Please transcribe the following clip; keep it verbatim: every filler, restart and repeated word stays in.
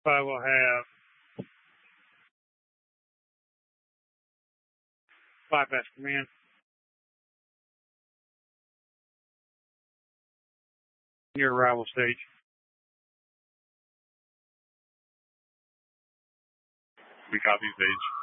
I will have bypass command. Near arrival stage. We copy stage.